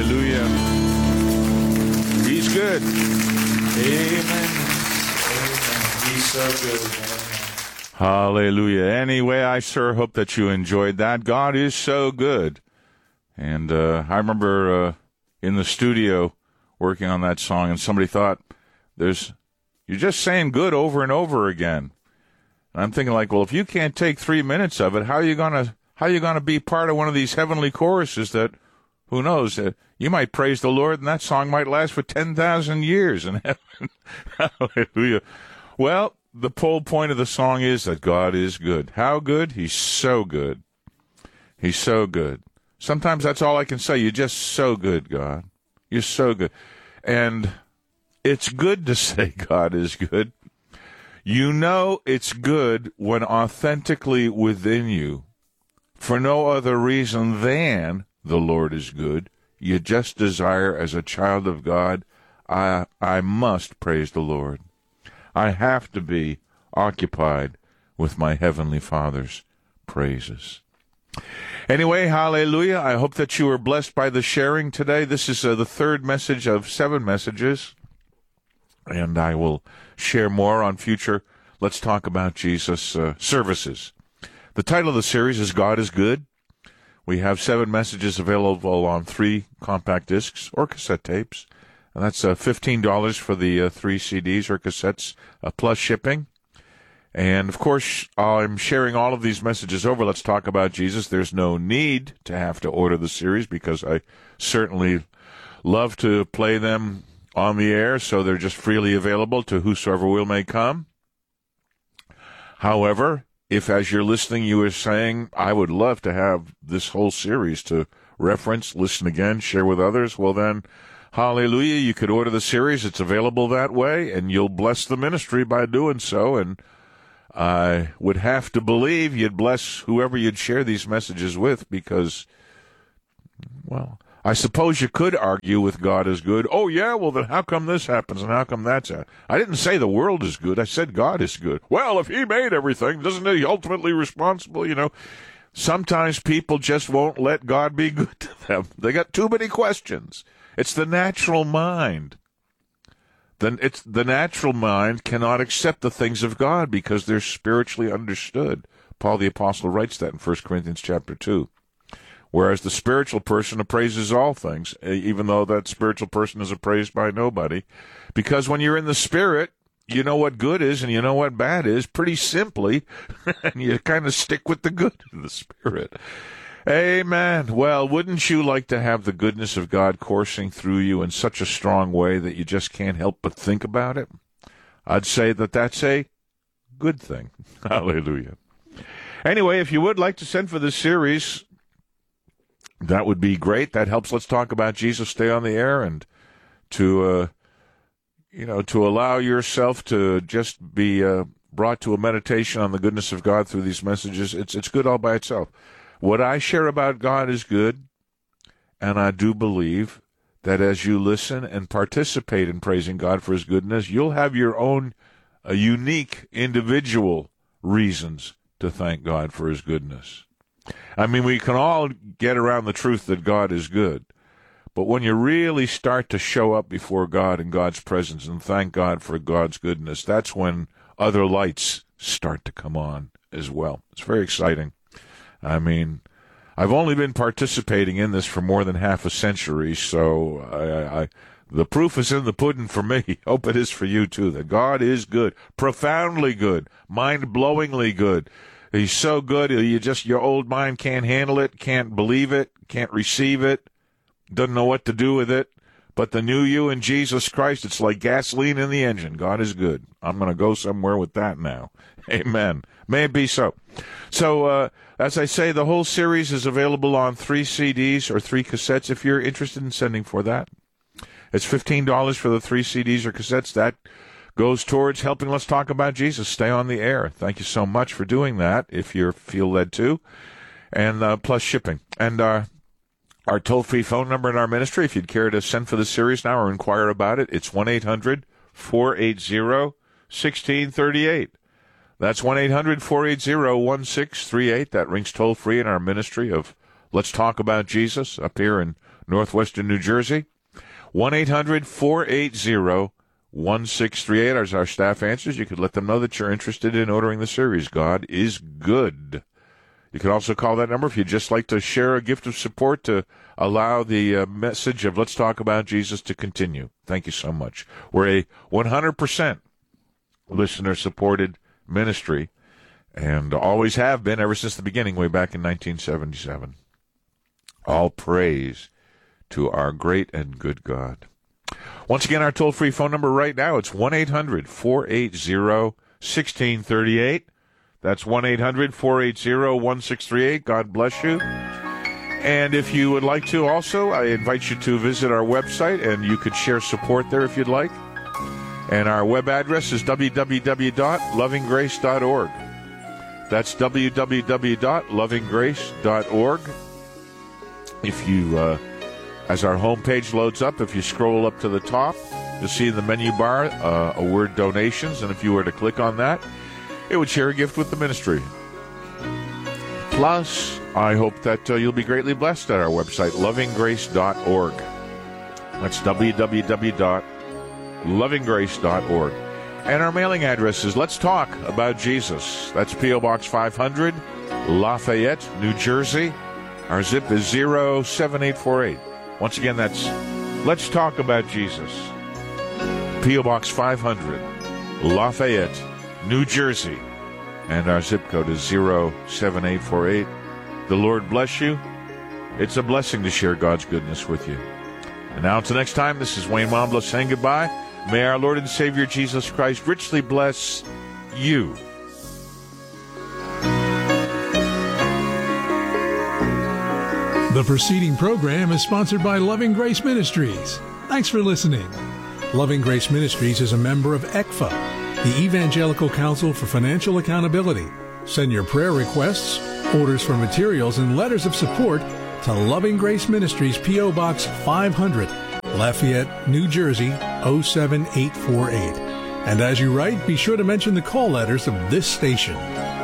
Hallelujah. He's good. Amen. He's so good. Hallelujah. Anyway, I sure hope that you enjoyed that. God is so good. And I remember in the studio working on that song, and somebody thought, you're just saying good over and over again. And I'm thinking, like, well, if you can't take 3 minutes of it, how are you gonna be part of one of these heavenly choruses that, who knows, you might praise the Lord, and that song might last for 10,000 years in heaven. Hallelujah. Well, the whole point of the song is that God is good. How good? He's so good. He's so good. Sometimes that's all I can say. You're just so good, God. You're so good. And it's good to say God is good. You know it's good when authentically within you, for no other reason than the Lord is good, you just desire as a child of God, I must praise the Lord. I have to be occupied with my Heavenly Father's praises. Anyway, hallelujah. I hope that you were blessed by the sharing today. This is the third message of 7 messages, and I will share more on future Let's Talk About Jesus services. The title of the series is God is Good. We have 7 messages available on 3 compact discs or cassette tapes. And that's $15 for the 3 CDs or cassettes plus shipping. And, of course, I'm sharing all of these messages over Let's Talk About Jesus. There's no need to have to order the series because I certainly love to play them on the air, so they're just freely available to whosoever will may come. However, if as you're listening you are saying, I would love to have this whole series to reference, listen again, share with others, well then, hallelujah, you could order the series. It's available that way, and you'll bless the ministry by doing so. And I would have to believe you'd bless whoever you'd share these messages with because, well, I suppose you could argue with God is good. Oh, yeah, well, then how come this happens and how come that's that? I didn't say the world is good. I said God is good. Well, if he made everything, doesn't he ultimately responsible, you know? Sometimes people just won't let God be good to them. They got too many questions. It's the natural mind. The natural mind cannot accept the things of God because they're spiritually understood. Paul the Apostle writes that in 1 Corinthians chapter 2. Whereas the spiritual person appraises all things, even though that spiritual person is appraised by nobody. Because when you're in the Spirit, you know what good is and you know what bad is pretty simply, and you kind of stick with the good of the Spirit. Amen. Well, wouldn't you like to have the goodness of God coursing through you in such a strong way that you just can't help but think about it? I'd say that that's a good thing. Hallelujah. Anyway, if you would like to send for this series, that would be great. That helps Let's Talk About Jesus stay on the air, and to allow yourself to just be brought to a meditation on the goodness of God through these messages. It's good all by itself. What I share about God is good, and I do believe that as you listen and participate in praising God for his goodness, you'll have your own unique individual reasons to thank God for his goodness. I mean, we can all get around the truth that God is good, but when you really start to show up before God in God's presence and thank God for God's goodness, that's when other lights start to come on as well. It's very exciting. I mean, I've only been participating in this for more than half a century, so the proof is in the pudding for me. Hope it is for you, too, that God is good, profoundly good, mind-blowingly good. He's so good, your old mind can't handle it, can't believe it, can't receive it, doesn't know what to do with it. But the new you in Jesus Christ, it's like gasoline in the engine. God is good. I'm going to go somewhere with that now. Amen. May it be so. So, as I say, the whole series is available on 3 CDs or 3 cassettes if you're interested in sending for that. It's $15 for the 3 CDs or cassettes. That goes towards helping Let's Talk About Jesus stay on the air. Thank you so much for doing that if you feel led to. And plus shipping. And our toll-free phone number in our ministry, if you'd care to send for the series now or inquire about it, it's 1-800-480-1638. That's 1-800-480-1638. That rings toll-free in our ministry of Let's Talk About Jesus up here in northwestern New Jersey. 1-800-480-1638 as our staff answers. You could let them know that you're interested in ordering the series, God is Good. You can also call that number if you'd just like to share a gift of support to allow the message of Let's Talk About Jesus to continue. Thank you so much. We're a 100% listener-supported ministry and always have been ever since the beginning, way back in 1977. All praise to our great and good God. Once again, our toll-free phone number right now, it's 1-800-480-1638. That's 1-800-480-1638. God bless you. And if you would like to also, I invite you to visit our website, and you could share support there if you'd like. And our web address is www.lovinggrace.org. That's www.lovinggrace.org. If you, as our homepage loads up, if you scroll up to the top, you'll see in the menu bar a word donations, and if you were to click on that, it would share a gift with the ministry. Plus, I hope that you'll be greatly blessed at our website, lovinggrace.org. That's www.lovinggrace.org. And our mailing address is Let's Talk About Jesus. That's P.O. Box 500, Lafayette, New Jersey. Our zip is 07848. Once again, that's Let's Talk About Jesus. P.O. Box 500, Lafayette, New Jersey. And our zip code is 07848. The Lord bless you. It's a blessing to share God's goodness with you. And now until next time, this is Wayne Wambla saying goodbye. May our Lord and Savior Jesus Christ richly bless you. The preceding program is sponsored by Loving Grace Ministries. Thanks for listening. Loving Grace Ministries is a member of ECFA, the Evangelical Council for Financial Accountability. Send your prayer requests, orders for materials, and letters of support to Loving Grace Ministries, P.O. Box 500, Lafayette, New Jersey, 07848. And as you write, be sure to mention the call letters of this station.